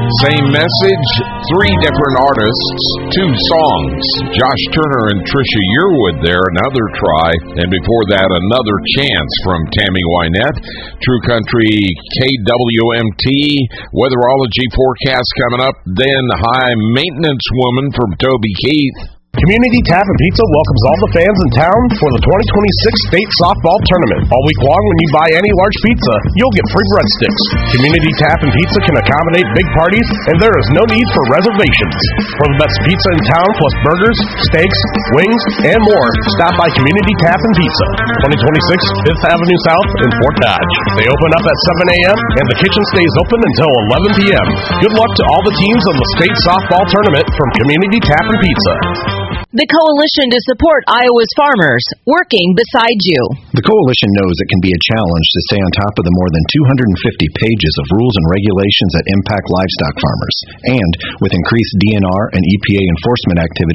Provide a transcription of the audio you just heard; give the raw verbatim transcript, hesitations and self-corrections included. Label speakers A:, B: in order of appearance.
A: Same message, three different artists, two songs. Josh Turner and Trisha Yearwood there, another try. And before that, another chance from Tammy Wynette. True Country K W M T, weatherology forecast coming up. Then High Maintenance Woman from Toby Keith.
B: Community Tap and Pizza welcomes all the fans in town for the twenty twenty-six State Softball Tournament. All week long, when you buy any large pizza, you'll get free breadsticks. Community Tap and Pizza can accommodate big parties, and there is no need for reservations. For the best pizza in town, plus burgers, steaks, wings, and more, stop by Community Tap and Pizza, twenty twenty-six Fifth Avenue South in Fort Dodge. They open up at seven a.m., and the kitchen stays open until eleven p.m. Good luck to all the teams in the State Softball Tournament from Community Tap and Pizza.
C: The Coalition to Support Iowa's Farmers, working beside you.
D: The Coalition knows it can be a challenge to stay on top of the more than two hundred fifty pages of rules and regulations that impact livestock farmers. And with increased D N R and E P A enforcement activity